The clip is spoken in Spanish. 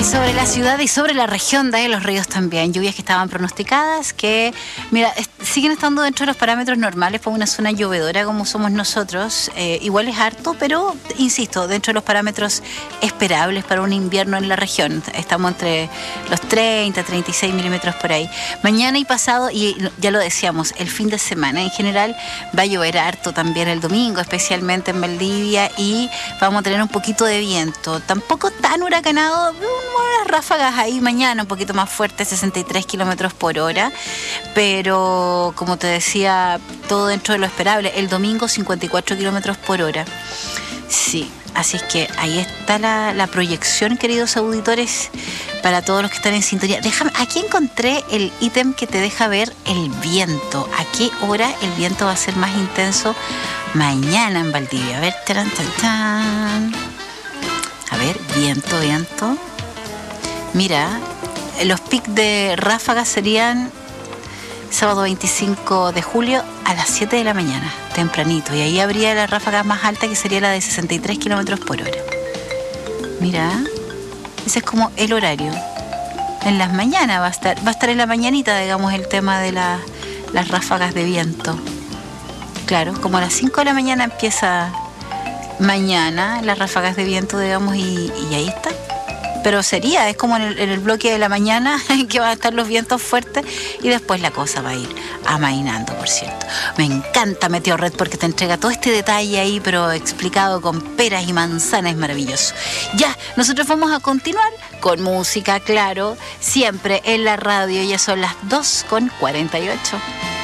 sobre la ciudad y sobre la región de los ríos también. Lluvias que estaban pronosticadas, que, mira, siguen estando dentro de los parámetros normales para una zona llovedora como somos nosotros. Igual es harto, pero, insisto, dentro de los parámetros esperables para un invierno en la región. Estamos entre los 30, 36 milímetros por ahí. Mañana y pasado, y ya lo decíamos, el fin de semana en general va a llover harto también el domingo, especialmente en Valdivia, y vamos a tener un poquito de viento. Tampoco tan huracanado, unas ráfagas ahí mañana un poquito más fuertes, 63 kilómetros por hora, pero como te decía, todo dentro de lo esperable. El domingo 54 kilómetros por hora. Sí, así es que ahí está la proyección, queridos auditores, para todos los que están en sintonía. Déjame, aquí encontré el ítem que te deja ver el viento. ¿A qué hora el viento va a ser más intenso mañana en Valdivia? A ver, taran, tan, tan. A ver, viento. Mira, los picos de ráfagas serían sábado 25 de julio a las 7 de la mañana, tempranito. Y ahí habría la ráfaga más alta, que sería la de 63 kilómetros por hora. Mira, ese es como el horario. En las mañanas va a estar en la mañanita, digamos, el tema de las ráfagas de viento. Claro, como a las 5 de la mañana empieza mañana las ráfagas de viento, digamos, y ahí está. Pero es como en el bloque de la mañana que van a estar los vientos fuertes, y después la cosa va a ir amainando, por cierto. Me encanta Meteorred porque te entrega todo este detalle ahí, pero explicado con peras y manzanas, es maravilloso. Ya, nosotros vamos a continuar con música, claro, siempre en la radio. Ya son las 2:48.